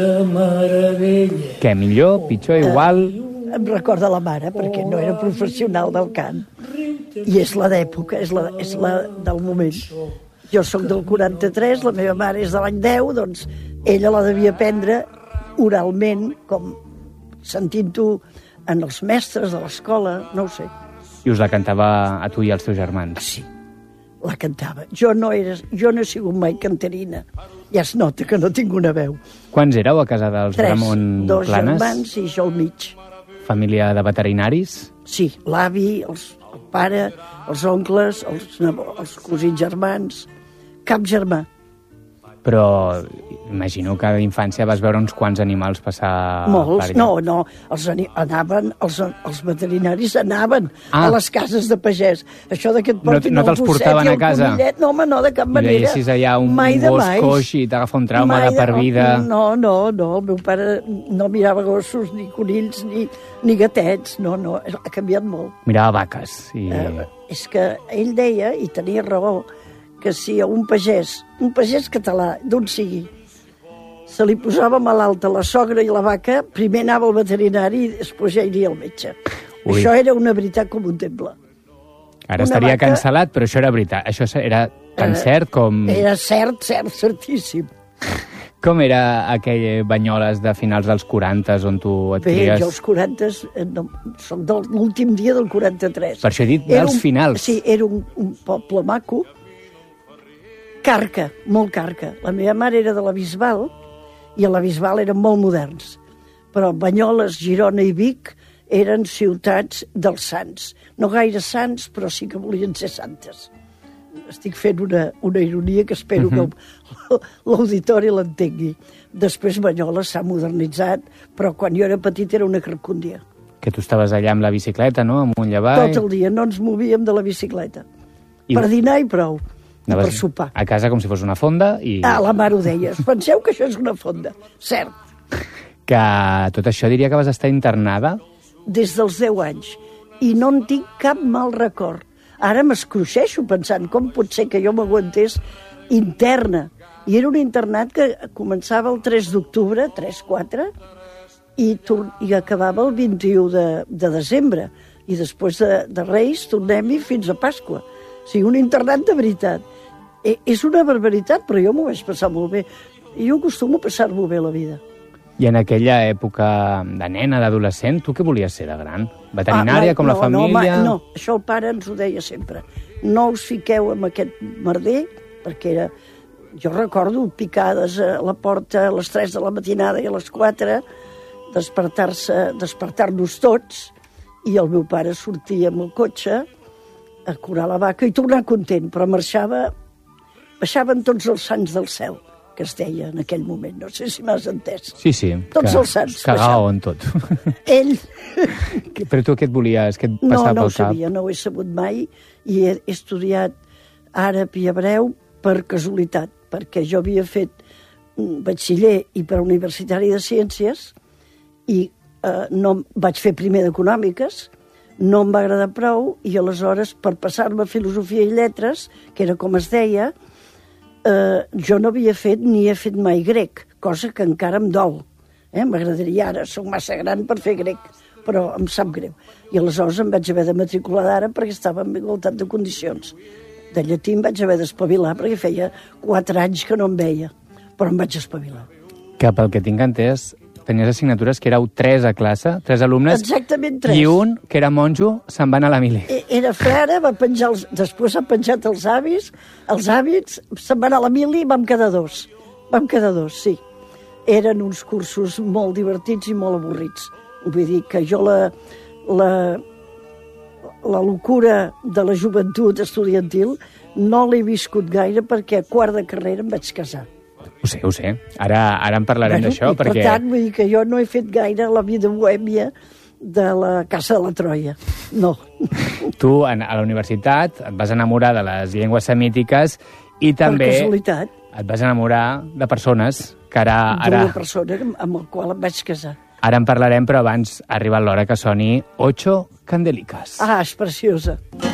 Què, millor, pitjor, igual? Em recorda la mare, perquè no era professional del cant. I és la d'època, és la del moment. Jo sóc del 43, la meva mare és de l'any 10, doncs ella la devia aprendre oralment, com sentint-ho en els mestres de l'escola, no ho sé. I us la cantava a tu i als teus germans? Sí, la cantava. Jo no he sigut mai cantarina. Ja es nota que no tinc una veu. Quants éreu a casa dels Ramon 2 Planes? germans i jo al mig. Família de veterinaris? Sí, l'avi, el pare, els oncles, els cosins germans, cap germà. Però imagino que d'infància vas veure uns quants animals passar... Molts, no, els veterinaris anaven a les cases de pagès. Això que et portin no te'ls portaven a casa? Conillet, no, home, no, de cap manera. I veiessis allà un gos coix i t'agafa un trauma de per vida. No, el meu pare no mirava gossos, ni conills, ni gatets, no, ha canviat molt. Mirava vaques. És que ell deia, i tenia raó, que si a un pagès català, d'on sigui, se li posava malalta la sogra i la vaca, primer anava al veterinari i després ja iria al metge. Ui. Això era una veritat com un temple. Ara estaria cancel·lat, però això era veritat. Això era tan cert com... Era certíssim. Com era aquell Banyoles de finals dels 40 on tu et cries? Bé, jo els 40 soc de l'últim dia del 43. Per això he dit dels finals. Sí, era un poble maco, carca, molt carca. La meva mare era de la Bisbal, i a la Bisbal eren molt moderns. Però Banyoles, Girona i Vic eren ciutats dels sants. No gaire sants, però sí que volien ser santes. Estic fent una ironia que espero que l'auditori l'entengui. Després Banyoles s'ha modernitzat, però quan jo era petit era una carcúndia. Que tu estaves allà amb la bicicleta, no?, amunt i avall. Tot el dia, no ens movíem de la bicicleta. Per dinar i prou. Per sopar. A casa com si fos una fonda i... La mare ho deia. Penseu que això és una fonda. Cert. Que tot això diria que vas estar internada? Des dels 10 anys. I no en tinc cap mal record. Ara m'escruixeixo pensant com pot ser que jo m'aguantés interna. I era un internat que començava el 3 d'octubre, 3-4, i acabava el 21 de desembre. I després de Reis tornem-hi fins a Pasqua. O sigui, un internat de veritat. És una barbaritat, però jo m'ho vaig passar molt bé. Jo acostumo a passar-m'ho bé la vida. I en aquella època de nena, d'adolescent, tu què volies ser de gran? Veterinària, com la família? No, això el pare ens ho deia sempre. No us fiqueu en aquest merder, perquè era... Jo recordo picades a la porta a les 3 de la matinada i a les 4, despertar-nos tots, i el meu pare sortia amb el cotxe a curar la vaca i tornar content, però baixaven tots els sants del cel, que es deia en aquell moment. No sé si m'has entès. Sí. Tots els sants. Cagao en tot. Ell. Però tu què et volies? Què et passava pel cap? No ho sabia, no ho he sabut mai, i he estudiat àrab i hebreu per casualitat, perquè jo havia fet batxiller i preuniversitari de ciències, i no vaig fer primer d'econòmiques, no em va agradar prou, i aleshores, per passar-me a filosofia i lletres, que era com es deia, jo no havia fet ni he fet mai grec, cosa que encara em dol. M'agradaria ara, soc massa gran per fer grec, però em sap greu. I aleshores em vaig haver de matricular d'ara perquè estava en igualtat de condicions. De llatí em vaig haver d'espavilar perquè feia 4 anys que no em veia, però em vaig espavilar. Que pel que tinc entès, tenies assignatures que éreu 3 a classe, 3 alumnes. Exactament 3. I un, que era monjo, se'n va anar a la mili. Era frare, després ha penjat els hàbits, se'n va anar a la mili i vam quedar 2. Vam quedar 2, sí. Eren uns cursos molt divertits i molt avorrits. Vull dir que jo la locura de la joventut estudiantil no l'he viscut gaire perquè a quart de carrera em vaig casar. Ho sé. Ara en parlarem d'això, perquè... Per tant, vull dir que jo no he fet gaire la vida bohèmia de la Casa de la Troia. No. Tu, a la universitat, et vas enamorar de les llengües semítiques i també... Per casualitat. Et vas enamorar de persones que ara... D'una persona amb la qual em vaig casar. Ara en parlarem, però abans ha arribat l'hora que soni Ocho Candelicas. És preciosa.